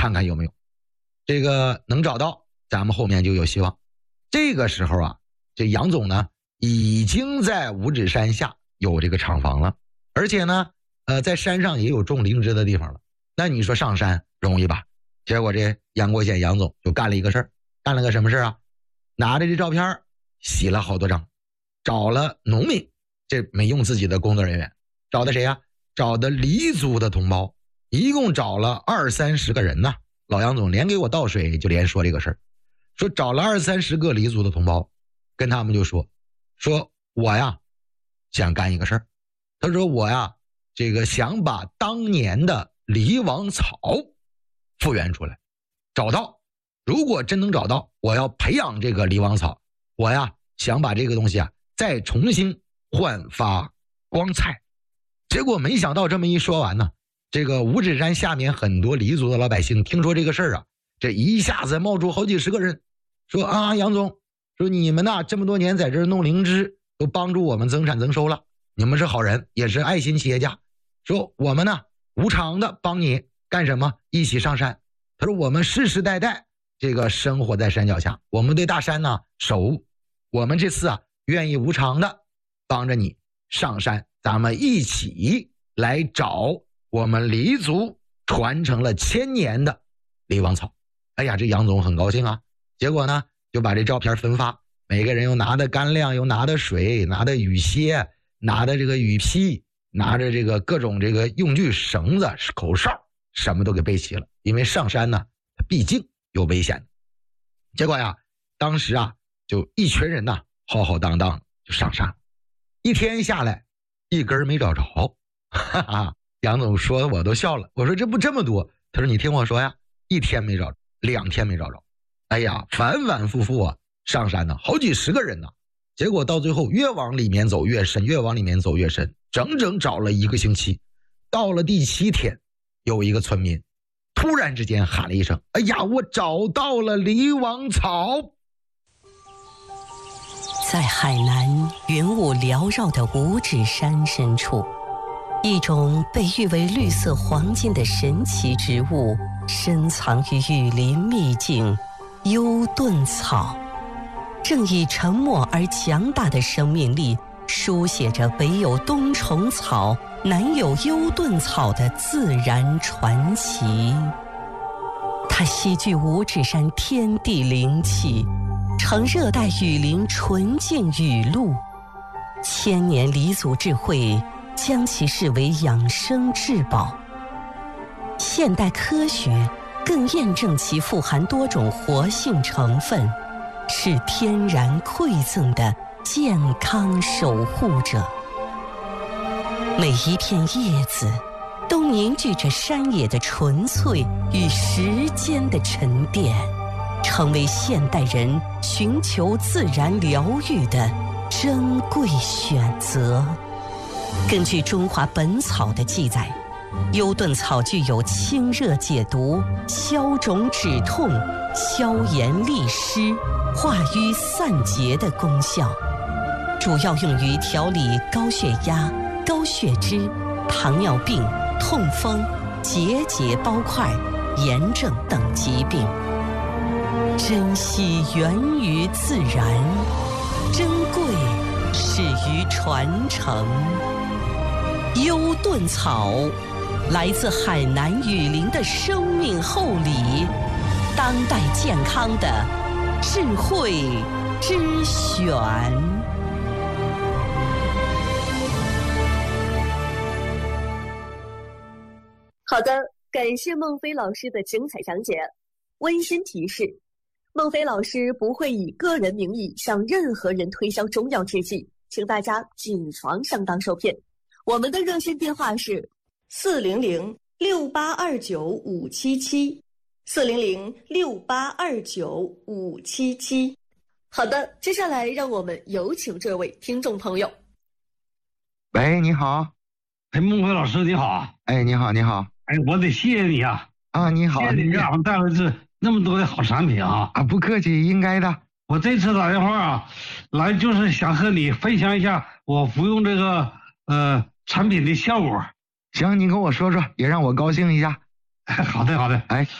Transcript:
看看有没有。这个能找到，咱们后面就有希望。这个时候啊，这杨总呢已经在五指山下有这个厂房了，而且呢在山上也有种灵芝的地方了。那你说上山容易吧？结果这杨国显杨总就干了一个事儿，干了个什么事儿啊？拿着这照片洗了好多张，找了农民，这没用自己的工作人员，找的谁啊？找的黎族的同胞，一共找了20-30个人呢。老杨总连给我倒水就连说这个事儿，说找了20-30个黎族的同胞，跟他们就说我呀想干一个事儿。他说我呀这个想把当年的黎王草复原出来，找到，如果真能找到，我要培养这个黎王草，我呀想把这个东西啊再重新焕发光彩。结果没想到这么一说完呢，这个五指山下面很多黎族的老百姓听说这个事儿啊，这一下子冒出好几十个人，说啊杨总，说你们呐这么多年在这儿弄灵芝，都帮助我们增产增收了，你们是好人，也是爱心企业家，说我们呢无偿的帮你干什么？一起上山。他说我们世世代代这个生活在山脚下，我们对大山呢熟，我们这次啊愿意无偿的帮着你上山，咱们一起来找我们黎族传承了1000年的黎王草。哎呀，这杨总很高兴啊。结果呢就把这照片分发，每个人又拿的干粮，又拿的水，拿的雨靴，拿的这个雨披，拿着这个各种这个用具，绳子，口哨，什么都给备齐了。因为上山呢毕竟有危险。结果呀当时啊就一群人呐浩浩荡荡就上山了，一天下来一根没找着。哈哈，杨总说我都笑了，我说这不这么多？他说你听我说呀，一天没找着，2天没找着。哎呀，反反复复啊上山呢好几十个人呢。结果到最后越往里面走越深，越往里面走越深，整整找了1个星期。到了第7天，有一个村民突然之间喊了一声，哎呀，我找到了黎王草。 在海南云雾缭绕的五指山深处，一种被誉为绿色黄金的神奇植物深藏于雨林秘境幽盾草，正以沉默而强大的生命力书写着北有冬虫草，南有幽盾草的自然传奇。它栖居五指山天地灵气，呈热带雨林纯净雨露，1000年黎族智慧将其视为养生至宝。现代科学更验证其富含多种活性成分，是天然馈赠的健康守护者。每一片叶子都凝聚着山野的纯粹与时间的沉淀，成为现代人寻求自然疗愈的珍贵选择。根据《中华本草》的记载，幽盾草具有清热解毒、消肿止痛、消炎利湿、化瘀散结的功效，主要用于调理高血压、高血脂、糖尿病、痛风、结节包块、炎症等疾病。珍惜源于自然，珍贵始于传承。幽盾草来自海南雨林的生命厚礼，当代健康的智慧之选。 好的，感谢孟非老师的精彩讲解。温馨提示，孟非老师不会以个人名义向任何人推销中药制剂，请大家谨防上当受骗。我们的热线电话是400-6829-577，400-6829-577。好的，接下来让我们有请这位听众朋友。 喂，你好。 哎，孟非老师你好。 哎，你好，你好。 哎，我得谢谢你啊。 啊，你好。 谢谢你给俺们带来那么多的好产品啊。 啊，不客气，应该的。 我这次打电话啊，来就是想和你分享一下我服用这个产品的效果。 行，你跟我说说，也让我高兴一下。 好的，好的。 哎。